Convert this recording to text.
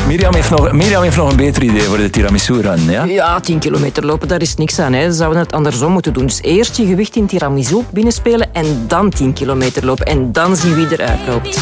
Mirjam heeft nog een beter idee voor de tiramisu-run, ja? Ja, 10 kilometer lopen, daar is niks aan. Hè. Dan zouden we het andersom moeten doen. Dus eerst je gewicht in tiramisu binnenspelen en dan 10 kilometer lopen. En dan zien wie eruit loopt.